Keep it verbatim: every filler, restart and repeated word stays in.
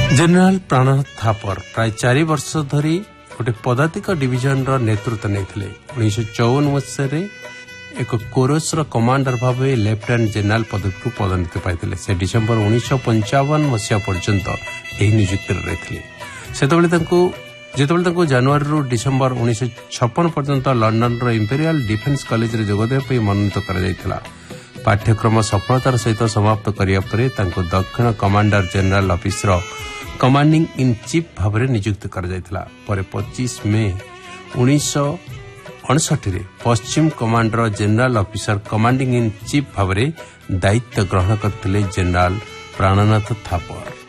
General प्राणनाथ थापर प्राय चारि वर्ष धरी गोटे पदातिक डिविजन नेतृत्व नहीं उन्नीस चौवन मसीह एक कोरस कमांडर भाव लेफ्टिनेंट जेनेराल पदवी को पदोन्नति पाई से डिसेम्बर उन्नीस पंचावन मसीहा पर्यंत यही नियुक्ति रही जितेबाला जनवरी डिसेम्बर उन्नीस छप्पन पर्यंत लंडन इंपेरियल डिफेन्स कॉलेज रे जोगदेवा मनोनीत कर पाठ्यक्रम सफलतार सहित समाप्त करने पर दक्षिण commander general office commanding in chief भाव में नियुक्त कर पच्चीस मे उन्नीस अड़सठ पश्चिम commander general officer commanding in chief भाव में दायित्व ग्रहण करते जेनेराल प्राणनाथ थापर।